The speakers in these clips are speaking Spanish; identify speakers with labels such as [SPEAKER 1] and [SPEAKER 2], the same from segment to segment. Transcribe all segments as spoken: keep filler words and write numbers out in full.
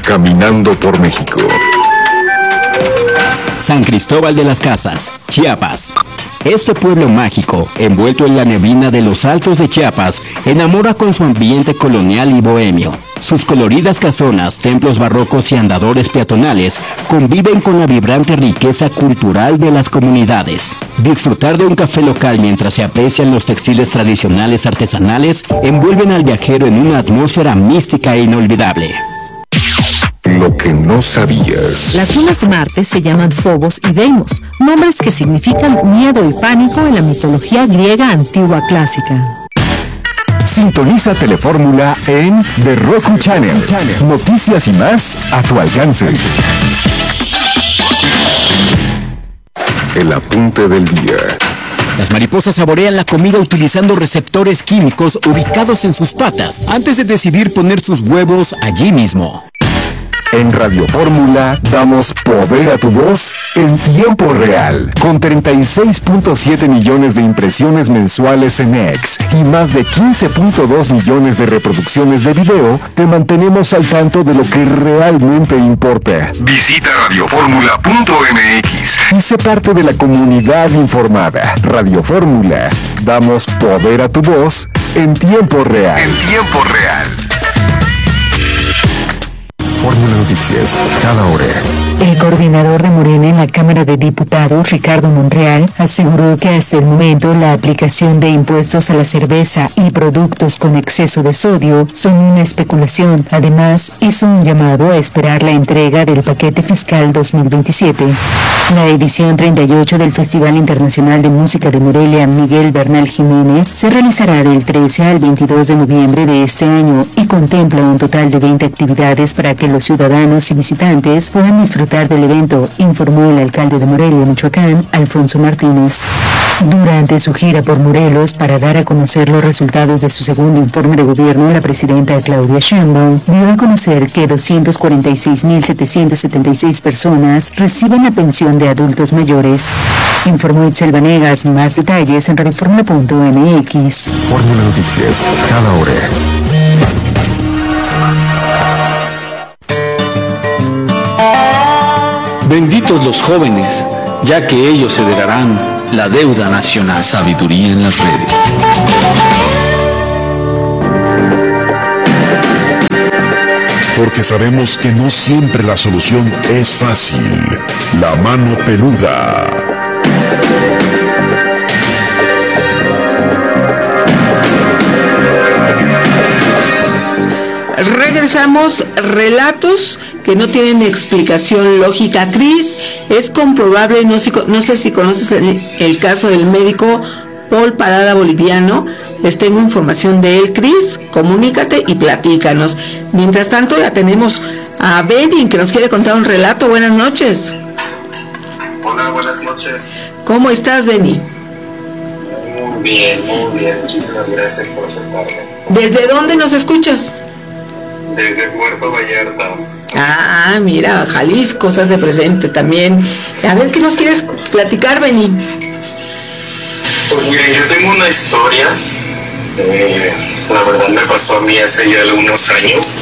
[SPEAKER 1] Caminando por México.
[SPEAKER 2] San Cristóbal de las Casas, Chiapas. Este pueblo mágico, envuelto en la neblina de los Altos de Chiapas, enamora con su ambiente colonial y bohemio. Sus coloridas casonas, templos barrocos y andadores peatonales conviven con la vibrante riqueza cultural de las comunidades. Disfrutar de un café local mientras se aprecian los textiles tradicionales artesanales envuelven al viajero en una atmósfera mística e inolvidable.
[SPEAKER 1] Lo que no sabías.
[SPEAKER 3] Las lunas de Marte se llaman Phobos y Deimos, nombres que significan miedo y pánico en la mitología griega antigua clásica.
[SPEAKER 4] Sintoniza Telefórmula en The Roku Channel. Noticias y más a tu alcance.
[SPEAKER 1] El apunte del día.
[SPEAKER 2] Las mariposas saborean la comida utilizando receptores químicos ubicados en sus patas antes de decidir poner sus huevos allí mismo.
[SPEAKER 4] En Radio Fórmula damos poder a tu voz en tiempo real. Con treinta y seis punto siete millones de impresiones mensuales en X y más de quince punto dos millones de reproducciones de video, te mantenemos al tanto de lo que realmente importa.
[SPEAKER 1] Visita radioformula punto m x
[SPEAKER 4] y sé parte de la comunidad informada. Radio Fórmula, damos poder a tu voz en tiempo real.
[SPEAKER 1] En tiempo real. Fórmula Noticias, cada hora.
[SPEAKER 3] El coordinador de Morena en la Cámara de Diputados, Ricardo Monreal, aseguró que hasta el momento la aplicación de impuestos a la cerveza y productos con exceso de sodio son una especulación. Además, hizo un llamado a esperar la entrega del paquete fiscal dos mil veintisiete. La edición treinta y ocho del Festival Internacional de Música de Morelia Miguel Bernal Jiménez se realizará del trece al veintidós de noviembre de este año y contempla un total de veinte actividades para que los ciudadanos y visitantes puedan disfrutar del evento, informó el alcalde de Morelia, Michoacán, Alfonso Martínez. Durante su gira por Morelos para dar a conocer los resultados de su segundo informe de gobierno, la presidenta Claudia Sheinbaum dio a conocer que doscientos cuarenta y seis mil setecientas setenta y seis personas reciben la pensión de adultos mayores. Informó Itzel Vanegas. Más detalles en radioformula punto m x.
[SPEAKER 1] Fórmula Noticias, cada hora.
[SPEAKER 5] Benditos los jóvenes, ya que ellos heredarán la deuda nacional.
[SPEAKER 6] Sabiduría en las redes.
[SPEAKER 1] Porque sabemos que no siempre la solución es fácil. La mano peluda.
[SPEAKER 7] Regresamos, relatos que no tienen explicación lógica. Cris, es comprobable, no, si, no sé si conoces el, el caso del médico Paul Parada boliviano. Les tengo información de él. Cris, comunícate y platícanos. Mientras tanto, ya tenemos a Benny, que nos quiere contar un relato. Buenas noches.
[SPEAKER 8] Hola, buenas noches.
[SPEAKER 7] ¿Cómo estás, Benny?
[SPEAKER 8] Muy bien, muy bien. Muchísimas gracias por aceptarme.
[SPEAKER 7] ¿Desde dónde nos escuchas?
[SPEAKER 8] Desde Puerto Vallarta.
[SPEAKER 7] Ah, mira, Jalisco se hace presente también. A ver, ¿qué nos quieres platicar, Benny?
[SPEAKER 8] Pues mira, yo tengo una historia. Eh, la verdad me pasó a mí hace ya algunos años.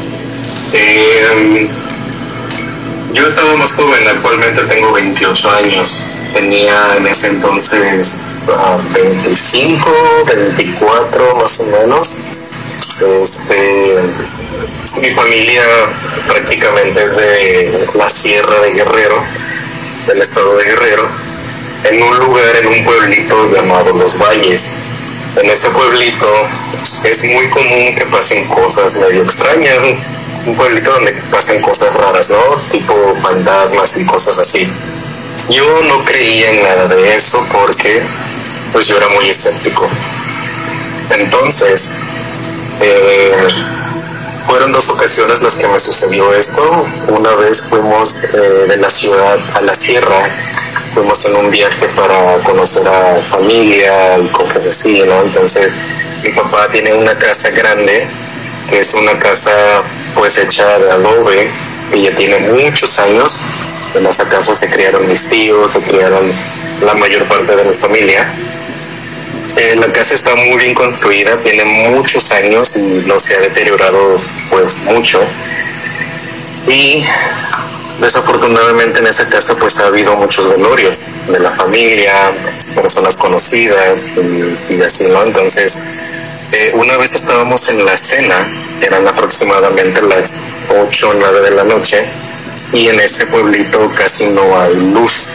[SPEAKER 8] Eh, yo estaba más joven, actualmente tengo veintiocho años. Tenía en ese entonces uh, veinticinco, veinticuatro más o menos. Este, mi familia prácticamente es de la Sierra de Guerrero, del estado de Guerrero, en un lugar, en un pueblito llamado Los Valles. En ese pueblito es muy común que pasen cosas medio extrañas, un pueblito donde pasan cosas raras, ¿no? Tipo fantasmas y cosas así. Yo no creía en nada de eso porque pues yo era muy escéptico. Entonces, eh, fueron dos ocasiones las que me sucedió esto. Una vez fuimos eh, de la ciudad a la sierra, fuimos en un viaje para conocer a familia y cosas así, ¿no? Entonces, mi papá tiene una casa grande, que es una casa pues hecha de adobe, que ya tiene muchos años. En esa casa se criaron mis tíos, se criaron la mayor parte de mi familia. Eh, la casa está muy bien construida, tiene muchos años y no se ha deteriorado pues mucho. Y desafortunadamente en esa casa pues ha habido muchos velorios de la familia, personas conocidas y, y así, ¿no? Entonces, eh, una vez estábamos en la cena, eran aproximadamente las ocho o nueve de la noche, y en ese pueblito casi no hay luz.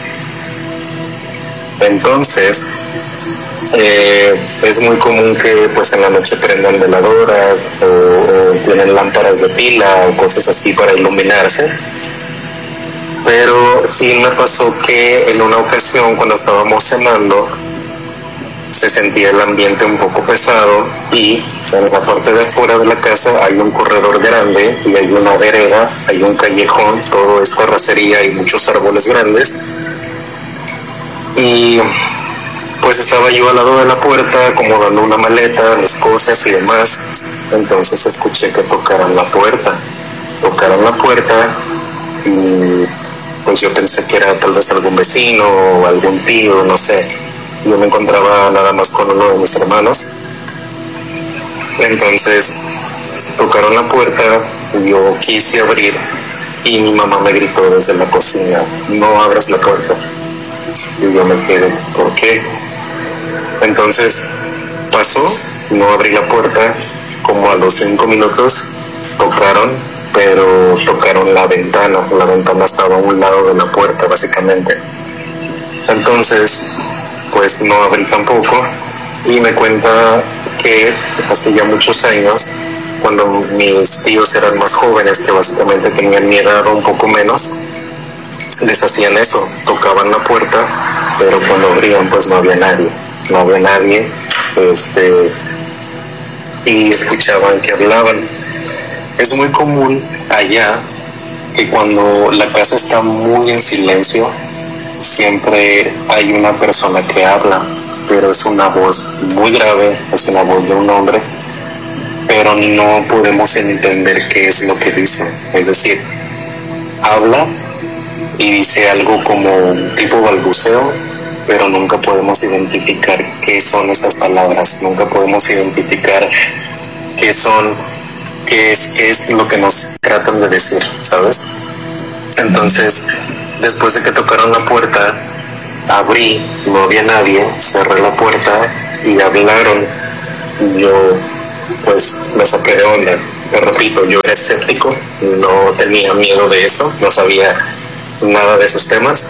[SPEAKER 8] Entonces, eh, es muy común que pues en la noche prendan veladoras o, o tienen lámparas de pila o cosas así para iluminarse. Pero sí me pasó que en una ocasión cuando estábamos cenando se sentía el ambiente un poco pesado, y en la parte de afuera de la casa hay un corredor grande y hay una vereda, hay un callejón, todo es terracería y muchos árboles grandes. Y pues estaba yo al lado de la puerta acomodando una maleta, mis cosas y demás. Entonces escuché que tocaran la puerta. Tocaron la puerta y pues yo pensé que era tal vez algún vecino o algún tío, no sé. Yo me encontraba nada más con uno de mis hermanos. Entonces tocaron la puerta, yo quise abrir y mi mamá me gritó desde la cocina: no abras la puerta. Y yo me quedé, ¿por qué? Entonces pasó, no abrí la puerta. Como a los cinco minutos tocaron, pero tocaron la ventana. La ventana estaba a un lado de la puerta, básicamente. Entonces, pues no abrí tampoco. Y me cuenta que hace ya muchos años, cuando mis tíos eran más jóvenes, que básicamente tenían mi edad o un poco menos, les hacían eso, tocaban la puerta, pero cuando abrían pues no había nadie, no había nadie, este, y escuchaban que hablaban. Es muy común allá que cuando la casa está muy en silencio, siempre hay una persona que habla, pero es una voz muy grave, es una voz de un hombre, pero no podemos entender qué es lo que dice. Es decir, habla y dice algo como tipo balbuceo, pero nunca podemos identificar qué son esas palabras, nunca podemos identificar qué son, qué es, qué es lo que nos tratan de decir, ¿sabes? Entonces, después de que tocaron la puerta, abrí, no había nadie, cerré la puerta y hablaron. Yo, pues, me saqué de onda. Te repito, yo era escéptico, no tenía miedo de eso, no sabía nada de esos temas,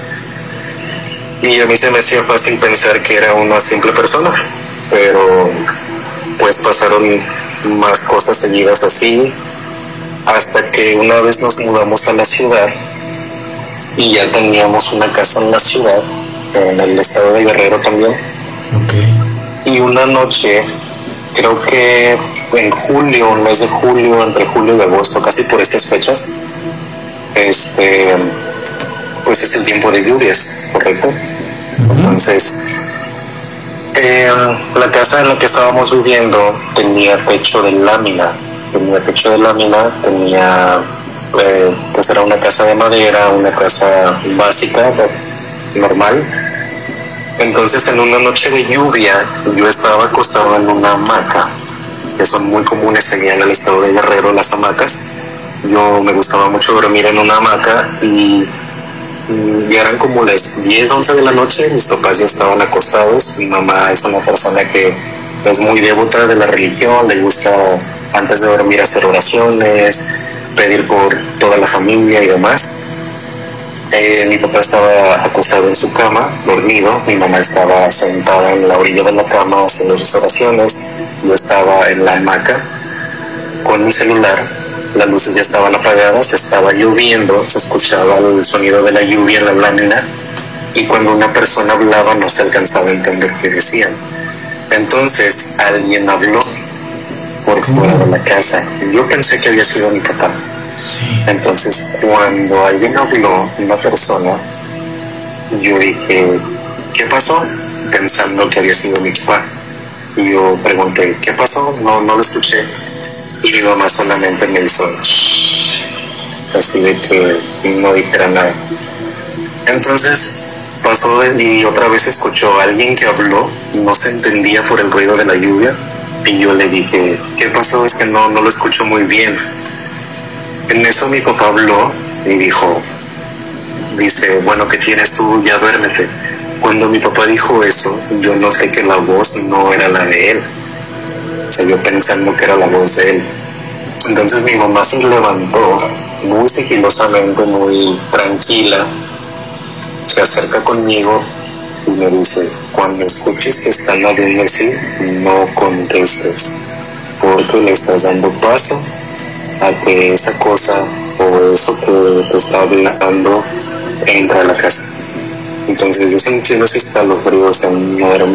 [SPEAKER 8] y a mí se me hacía fácil pensar que era una simple persona, pero pues pasaron más cosas seguidas así, hasta que una vez nos mudamos a la ciudad y ya teníamos una casa en la ciudad, en el estado de Guerrero también. Okay. Y una noche, creo que en julio, un mes de julio, entre julio y agosto, casi por estas fechas, este pues es el tiempo de lluvias, ¿correcto? Uh-huh. Entonces, eh, la casa en la que estábamos viviendo tenía techo de lámina, tenía techo de lámina, tenía, eh, pues era una casa de madera, una casa básica, normal. Entonces, en una noche de lluvia, yo estaba acostado en una hamaca, que son muy comunes allá en el estado de Guerrero, las hamacas. Yo me gustaba mucho dormir en una hamaca, y y eran como las diez, once de la noche, mis papás ya estaban acostados. Mi mamá es una persona que es muy devota de la religión, le gusta antes de dormir hacer oraciones, pedir por toda la familia y demás. Eh, mi papá estaba acostado en su cama, dormido, mi mamá estaba sentada en la orilla de la cama haciendo sus oraciones, yo estaba en la hamaca con mi celular. Las luces ya estaban apagadas, estaba lloviendo, se escuchaba el sonido de la lluvia en la lámina, y cuando una persona hablaba no se alcanzaba a entender qué decían. Entonces alguien habló por fuera de la casa. Yo pensé que había sido mi papá. Sí. Entonces cuando alguien habló, una persona, yo dije, ¿qué pasó? Pensando que había sido mi papá. Y yo pregunté, ¿qué pasó? No, no lo escuché. Y mi mamá solamente me hizo así de que no dijera nada. Entonces pasó y otra vez escuchó a alguien que habló, no se entendía por el ruido de la lluvia, y yo le dije, ¿qué pasó? Es que no, no lo escucho muy bien. En eso mi papá habló y dijo, dice, bueno, ¿qué tienes tú? Ya duérmete. Cuando mi papá dijo eso, yo noté que la voz no era la de él. O sea, yo pensando que era la voz de él. Entonces mi mamá se levantó muy sigilosamente, muy tranquila, se acerca conmigo y me dice, cuando escuches que están hablando así, no contestes, porque le estás dando paso a que esa cosa o eso que te está hablando entra a la casa. Entonces yo sentí unos escalofríos enormes.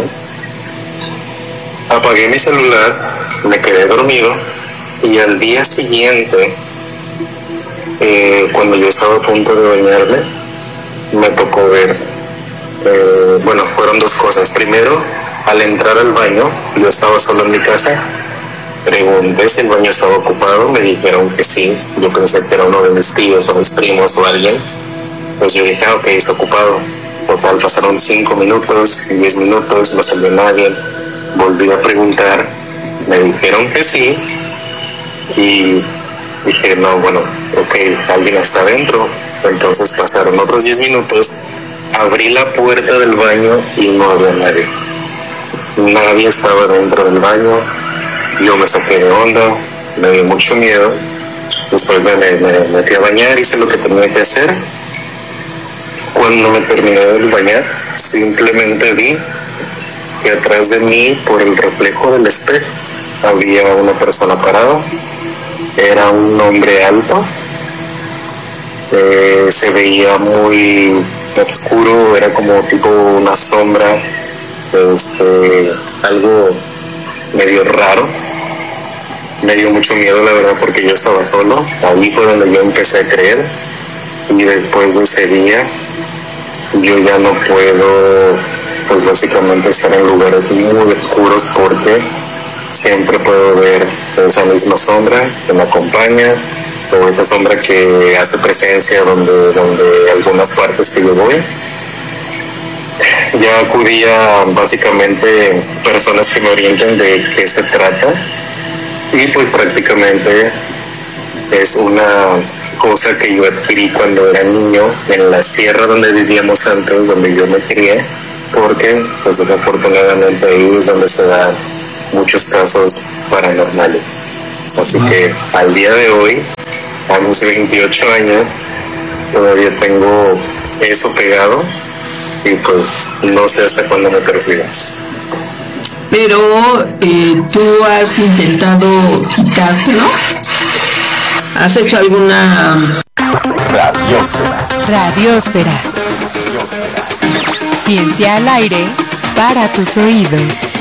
[SPEAKER 8] Apagué mi celular, me quedé dormido y al día siguiente, eh, cuando yo estaba a punto de bañarme, me tocó ver, eh, bueno, fueron dos cosas. Primero, al entrar al baño, yo estaba solo en mi casa, pregunté si el baño estaba ocupado, me dijeron que sí, yo pensé que era uno de mis tíos o mis primos o alguien, pues yo dije, ah, ok, está ocupado. Total, pasaron cinco minutos, diez minutos, no salió nadie, volví a preguntar, me dijeron que sí, y dije, no, bueno, ok, alguien está adentro. Entonces pasaron otros diez minutos, abrí la puerta del baño y no había nadie. Nadie estaba dentro del baño, yo me saqué de onda, me dio mucho miedo. Después me, me, me metí a bañar, hice lo que tenía que hacer. Cuando me terminé de bañar, simplemente vi que atrás de mí, por el reflejo del espejo, había una persona parada. Era un hombre alto, eh, se veía muy oscuro, era como tipo una sombra, este, algo medio raro. Me dio mucho miedo, la verdad, porque yo estaba solo. Ahí fue donde yo empecé a creer, y después de ese día yo ya no puedo, pues básicamente estar en lugares muy oscuros, porque siempre puedo ver esa misma sombra que me acompaña, o esa sombra que hace presencia donde, donde algunas partes que yo voy. Ya acudí a básicamente personas que me orienten de qué se trata, y pues prácticamente es una cosa que yo adquirí cuando era niño en la sierra donde vivíamos antes, donde yo me crié, porque pues desafortunadamente ahí es donde se dan muchos casos paranormales. Así ah. que al día de hoy, a mis veintiocho años, todavía tengo eso pegado, y pues no sé hasta cuándo me persiga.
[SPEAKER 7] Pero eh, tú has intentado quitártelo. ¿Has hecho alguna...?
[SPEAKER 4] Radiósfera.
[SPEAKER 6] Radiósfera. Ciencia al aire para tus oídos.